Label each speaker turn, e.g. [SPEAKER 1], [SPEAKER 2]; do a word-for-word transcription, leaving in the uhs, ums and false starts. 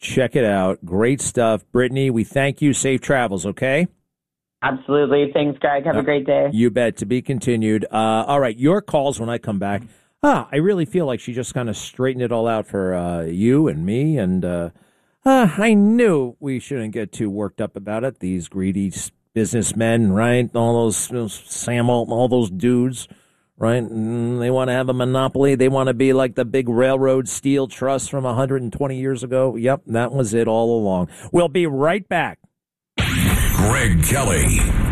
[SPEAKER 1] check it out. Great stuff. Brittany, we thank you. Safe travels, okay?
[SPEAKER 2] Absolutely. Thanks, Greg. Have uh, a great day.
[SPEAKER 1] You bet. To be continued. Uh, all right, your calls when I come back. Ah, I really feel like she just kind of straightened it all out for uh, you and me, and uh, uh, I knew we shouldn't get too worked up about it. These greedy businessmen, right? All those, those Sam Altman, all those dudes, right? And they want to have a monopoly. They want to be like the big railroad steel trust from one hundred twenty years ago. Yep, that was it all along. We'll be right back.
[SPEAKER 3] Greg Kelly